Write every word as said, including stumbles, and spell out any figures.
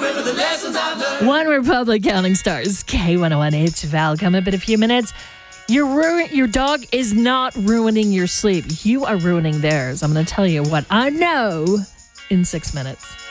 One Republic Counting Stars, K one oh one. It's Val. Coming up in a few minutes. Your ru- your dog is not ruining your sleep. You are ruining theirs. I'm going to tell you what I know in six minutes.